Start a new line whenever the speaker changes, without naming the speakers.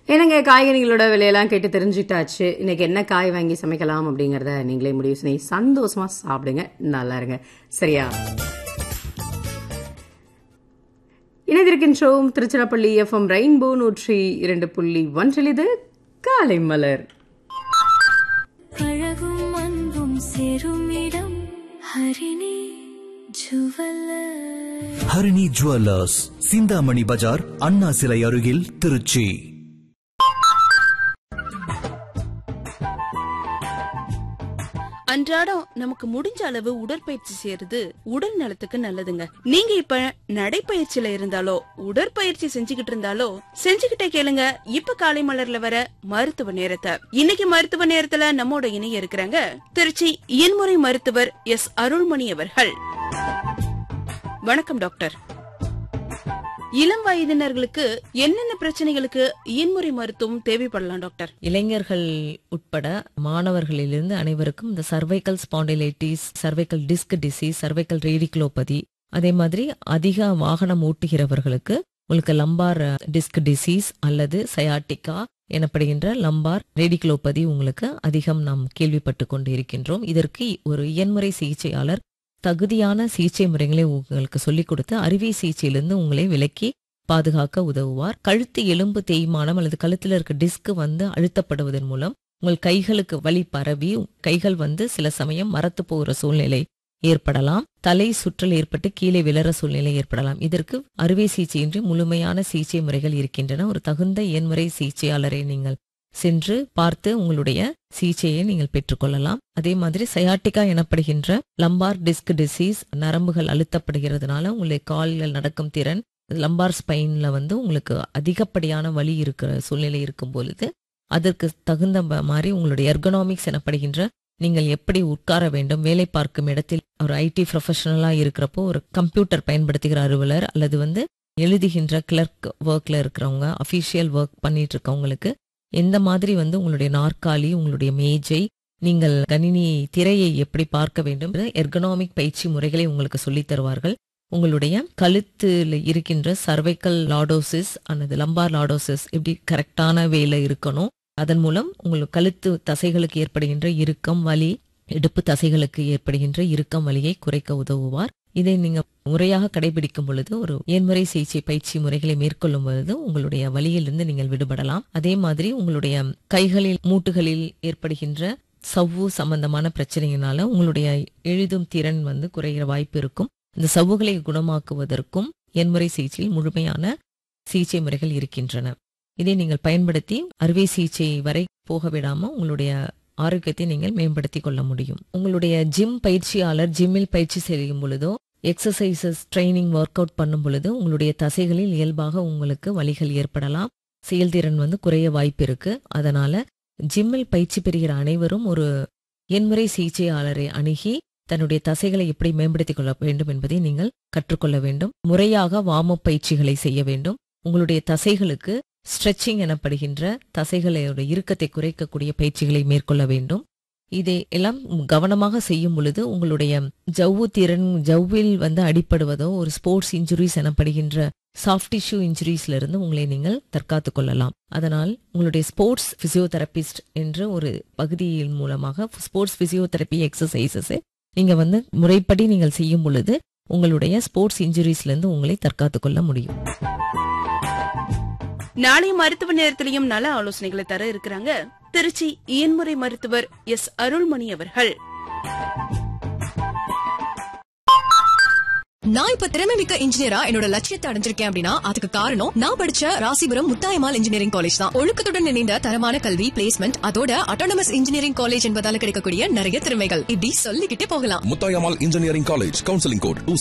என்னங்க, காய்கறிகளோட விலையெல்லாம் கேட்டு தெரிஞ்சுட்டாச்சு. இன்னைக்கு என்ன காய் வாங்கி சமைக்கலாம் அப்படிங்கறத நீங்களே முடிவு பண்ணி சந்தோஷமா சாப்பிடுங்க, நல்லா இருங்க. சரியா? இணைந்திருக்கின்றோம் திருச்சிராப்பள்ளி எஃப்எம் ரெயின்போ 102.1. இது காலை மலர்.
அழகும் அன்பும் சேரும் இடம் ஹரிணி ஜுவல்லர்ஸ்.
ஹரிணி ஜுவல்லர்ஸ், சிந்தாமணி பஜார், அண்ணா சிலை அருகில், திருச்சி.
அன்றாடம் நமக்கு முடிஞ்ச அளவு உடற்பயிற்சி செய்யறது உடல் நலத்துக்கு நல்லதுங்க. நீங்க இப்ப நடைப்பயிற்சியில இருந்தாலோ உடற்பயிற்சி செஞ்சுக்கிட்டு இருந்தாலோ செஞ்சுக்கிட்டே கேளுங்க இப்ப காலை மலர்ல வர மருத்துவ நேரத்தை. இன்னைக்கு மருத்துவ நேரத்துல நம்மோட இணைய இருக்கிறாங்க திருச்சி இயன்முறை மருத்துவர் எஸ் அருள்மணி அவர்கள். வணக்கம் டாக்டர். இளம் வயதினர்களுக்கு என்னென்ன பிரச்சனைகளுக்கு இயன்முறை மருத்துவம் தேவைப்படலாம் டாக்டர்?
இளைஞர்கள் உட்பட மாணவர்களிலிருந்து அனைவருக்கும் இந்த cervical spondylitis, cervical disk disease, cervical radiculopathy, அதே மாதிரி அதிக வாகனம் ஓட்டுகிறவர்களுக்கு உங்களுக்கு லம்பார் டிஸ்க் டிசீஸ் அல்லது சயாட்டிகா எனப்படுகின்ற லம்பார் ரேடிகுலோபதி உங்களுக்கு அதிகம் நாம் கேள்விப்பட்டு கொண்டு இருக்கின்றோம். இதற்கு ஒரு இயன்முறை சிகிச்சையாளர் தகுதியான சிகிச்சை முறைகளை உங்களுக்கு சொல்லிக் கொடுத்து அறுவை சிகிச்சையிலிருந்து உங்களை விலக்கி பாதுகாக்க உதவுவார். கழுத்து எலும்பு தேய்மானம் அல்லது கழுத்துல இருக்க டிஸ்க் அழுத்தப்படுவதன் மூலம் உங்கள் கைகளுக்கு வலி பரவி கைகள் சில சமயம் மரத்து போகிற சூழ்நிலை ஏற்படலாம். தலை சுற்றல் ஏற்பட்டு கீழே விழற சூழ்நிலை ஏற்படலாம். இதற்கு அறுவை சிகிச்சையின்றி முழுமையான சிகிச்சை முறைகள் இருக்கின்றன. ஒரு தகுந்த இயன்முறை சிகிச்சையாளரை நீங்கள் சென்று பார்த்து உங்களுடைய சிகிச்சையை நீங்கள் பெற்றுக்கொள்ளலாம். அதே மாதிரி சயாட்டிகா எனப்படுகின்ற லம்பார் டிஸ்க் டிசீஸ், நரம்புகள் அழுத்தப்படுகிறதுனால உங்களுடைய கால்கள் நடக்கும் திறன், லம்பார் ஸ்பைன்ல உங்களுக்கு அதிகப்படியான வலி இருக்கிற சூழ்நிலை இருக்கும் பொழுது அதற்கு தகுந்த மாதிரி உங்களுடைய எர்கனாமிக்ஸ் எனப்படுகின்ற நீங்கள் எப்படி உட்கார வேண்டும், வேலை பார்க்கும் இடத்தில் ஒரு ஐடி ப்ரொஃபஷனலா இருக்கிறப்போ ஒரு கம்ப்யூட்டர் பயன்படுத்துகிற அலுவலர் அல்லது எழுதுகின்ற கிளர்க் ஒர்க்ல இருக்கிறவங்க, அபிஷியல் ஒர்க் பண்ணிட்டு இருக்கவங்களுக்கு எந்த மாதிரி உங்களுடைய நாற்காலி, உங்களுடைய மேஜை, நீங்கள் கணினி திரையை எப்படி பார்க்க வேண்டும், எர்கனாமிக் பயிற்சி முறைகளை உங்களுக்கு சொல்லித் தருவார்கள். உங்களுடைய கழுத்தில் இருக்கின்ற சர்வைக்கல் லார்டோசிஸ் அல்லது லம்பார் லார்டோசிஸ் எப்படி கரெக்டான வேலை இருக்கணும், அதன் மூலம் உங்களுக்கு கழுத்து தசைகளுக்கு ஏற்படுகின்ற இறுக்கம் வலி, இடுப்பு தசைகளுக்கு ஏற்படுகின்ற இறுக்கம் வலியை குறைக்க உதவுவார். இதை நீங்க முறையாக கடைபிடிக்கும் பொழுது, ஒரு இயன்முறை சிகிச்சை பயிற்சி முறைகளை மேற்கொள்ளும் பொழுது உங்களுடைய வலியிலிருந்து நீங்கள் விடுபடலாம். அதே மாதிரி உங்களுடைய கைகளில் மூட்டுகளில் ஏற்படுகின்ற சவ்வு சம்பந்தமான பிரச்சனையினால உங்களுடைய எழுதும் திறன் குறைகிற வாய்ப்பு இருக்கும். இந்த சவ்வுகளை குணமாக்குவதற்கும் இயன்முறை சிகிச்சையில் முழுமையான சிகிச்சை முறைகள் இருக்கின்றன. இதை நீங்கள் பயன்படுத்தி அறுவை சிகிச்சை வரை போக விடாம உங்களுடைய ஆரோக்கியத்தை நீங்கள் மேம்படுத்திக் கொள்ள முடியும். உங்களுடைய ஜிம் பயிற்சியாளர் ஜிம்மில் பயிற்சி செய்யும் பொழுதோ எக்ஸசைசஸ் ட்ரைனிங் ஒர்க் அவுட் பண்ணும் பொழுது உங்களுடைய தசைகளில் இயல்பாக உங்களுக்கு வலிகள் ஏற்படலாம், செயல்திறன் குறைய வாய்ப்பு இருக்கு. அதனால ஜிம்மில் பயிற்சி பெறுகிற அனைவரும் ஒரு இயன்முறை சிகிச்சையாளரை அணுகி தன்னுடைய தசைகளை எப்படி மேம்படுத்திக் கொள்ள வேண்டும் என்பதை நீங்கள் கற்றுக்கொள்ள வேண்டும். முறையாக வார்ம் அப் பயிற்சிகளை செய்ய வேண்டும். உங்களுடைய தசைகளுக்கு ஸ்ட்ரெச்சிங் எனப்படுகின்ற தசைகளோட இறுக்கத்தை குறைக்கக்கூடிய பயிற்சிகளை மேற்கொள்ள வேண்டும். இதை எல்லாம் கவனமாக செய்யும் பொழுது உங்களுடைய ஜவ்வு திறன், ஜவ்வில் அடிப்படுவதோ ஒரு ஸ்போர்ட்ஸ் இன்ஜுரிஸ் எனப்படுகின்ற சாஃப்ட் டிஷ்யூ இன்ஜுரிஸ்ல இருந்து உங்களை நீங்கள் தற்காத்துக் கொள்ளலாம். அதனால் உங்களுடைய ஸ்போர்ட்ஸ் பிசியோதெரபிஸ்ட் என்ற ஒரு பகுதியின் மூலமாக ஸ்போர்ட்ஸ் பிசியோதெரபி எக்ஸசைசஸ் நீங்க முறைப்படி நீங்கள் செய்யும் பொழுது உங்களுடைய ஸ்போர்ட்ஸ் இன்ஜுரிஸ்ல இருந்து உங்களை தற்காத்துக் கொள்ள முடியும்.
நாளைய மருத்துவ நேரத்திலையும் நல ஆலோசனைகளை தர இருக்கிறாங்க திருச்சி இயன்முறை மருத்துவர் எஸ் அருள்மணி அவர்கள்.
நான் இப்ப திறமைமிக்க இன்ஜினியரா என்னோட லட்சியத்தை அடைஞ்சிருக்கேன் அப்படின்னா அதுக்கு காரணம் நான் படிச்ச ராசிபுரம் முத்தாயம்மாள் இன்ஜினியரிங் காலேஜ் தான். ஒழுக்கத்துடன் இணைந்த தரமான கல்வி, பிளேஸ்மெண்ட், அதோட அட்டானமஸ் இன்ஜினியரிங் காலேஜ் என்பதால கிடைக்கக்கூடிய நிறைய திறமைகள் இப்படி சொல்லிக்கிட்டே போகலாம்.
Muthayammal engineering college, counselling code